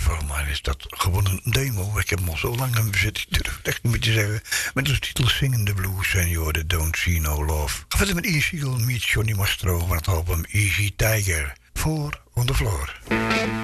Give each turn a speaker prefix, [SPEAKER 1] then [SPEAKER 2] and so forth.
[SPEAKER 1] Volgens mij is dat gewoon een demo. Ik heb hem al zo lang in bezit. Ik durf het echt niet meer te zeggen. Met de titel Singing the Blues en je hoorde Don't See No Love. Ga verder met Easy Eagle meets Johnny Mastro van het album Easy Tiger. Voor On The Floor.